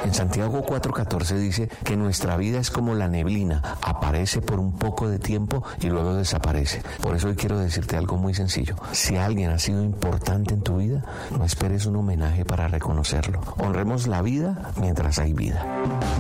En Santiago 4:14 dice que nuestra vida es como la neblina, aparece por un poco de tiempo y luego desaparece. Por eso hoy quiero decirte algo muy sencillo. Si alguien ha sido importante en tu vida, no esperes un homenaje para reconocerlo. Honremos la vida mientras hay vida.